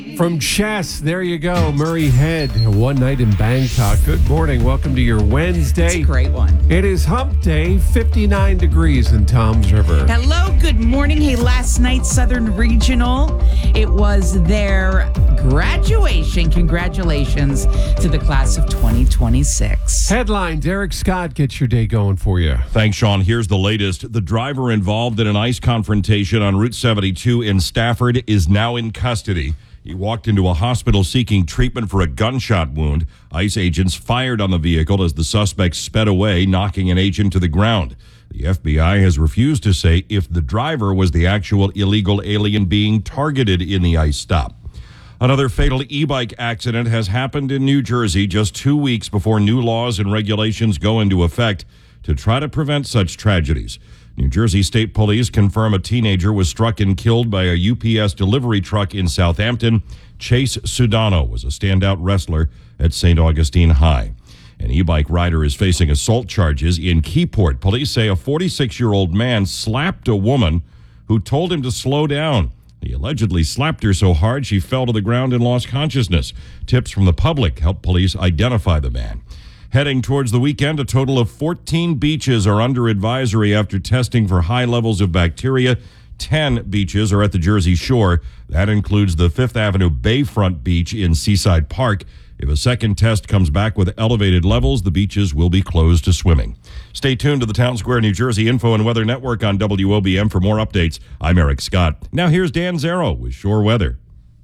From chess, there you go. Murray Head, one night in Bangkok. Good morning. Welcome to your Wednesday. It's a great one. It is hump day, 59 degrees in Toms River. Hello, good morning. Hey, last night, Southern Regional, it was their graduation. Congratulations to the class of 2026. Headlines, Eric Scott gets your day going for you. Thanks, Sean. Here's the latest. The driver involved in an ICE confrontation on Route 72 in Stafford is now in custody. He walked into a hospital seeking treatment for a gunshot wound. ICE agents fired on the vehicle as the suspect sped away, knocking an agent to the ground. The FBI has refused to say if the driver was the actual illegal alien being targeted in the ICE stop. Another fatal e-bike accident has happened in New Jersey just 2 weeks before new laws and regulations go into effect to try to prevent such tragedies. New Jersey State Police confirm a teenager was struck and killed by a UPS delivery truck in Southampton. Chase Sudano was a standout wrestler at St. Augustine High. An e-bike rider is facing assault charges in Keyport. Police say a 46-year-old man slapped a woman who told him to slow down. He allegedly slapped her so hard she fell to the ground and lost consciousness. Tips from the public help police identify the man. Heading towards the weekend, a total of 14 beaches are under advisory after testing for high levels of bacteria. 10 beaches are at the Jersey Shore. That includes the Fifth Avenue Bayfront Beach in Seaside Park. If a second test comes back with elevated levels, the beaches will be closed to swimming. Stay tuned to the Town Square, New Jersey Info and Weather Network on WOBM for more updates. I'm Eric Scott. Now here's Dan Zarrow with Shore Weather.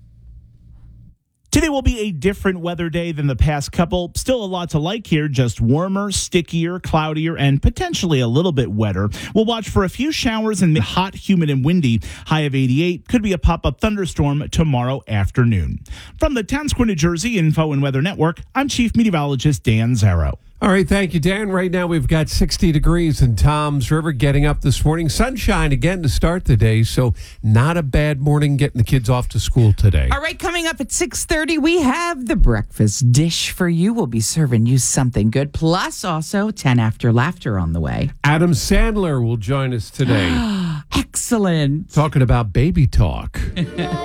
Today will be a different weather day than the past couple. Still a lot to like here, just warmer, stickier, cloudier, and potentially a little bit wetter. We'll watch for a few showers and hot, humid, and windy. High of 88. Could be a pop-up thunderstorm tomorrow afternoon. From the Town Square, New Jersey Info and Weather Network, I'm Chief Meteorologist Dan Zarrow. All right, thank you, Dan. Right now we've got 60 degrees in Toms River getting up this morning. Sunshine again to start the day, so not a bad morning getting the kids off to school today. All right, coming up at 6:30, we have the breakfast dish for you. We'll be serving you something good, plus also 10 After Laughter on the way. Adam Sandler will join us today. Excellent. Talking about baby talk.